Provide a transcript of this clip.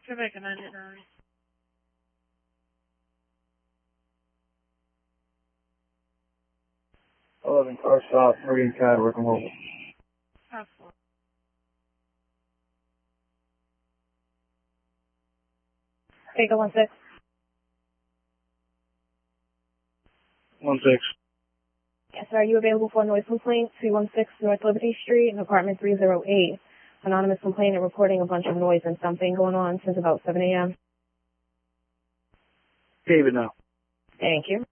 Jamaica 99. Car stop, Marine Cad, working mobile. Absolutely. Vega 16. 16. Yes, sir. Are you available for a noise complaint? 316 North Liberty Street, apartment 308. Anonymous complainant reporting a bunch of noise and something going on since about 7 a.m. David now. Thank you.